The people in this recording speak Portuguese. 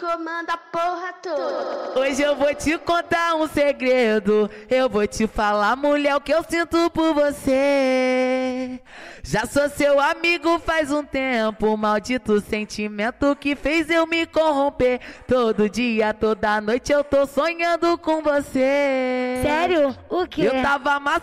Comanda a porra toda. Hoje eu vou te contar um segredo. Eu vou te falar, mulher, o que eu sinto por você. Já sou seu amigo faz um tempo. Maldito sentimento que fez eu me corromper. Todo dia, toda noite eu tô sonhando com você. Sério? O quê? Eu tava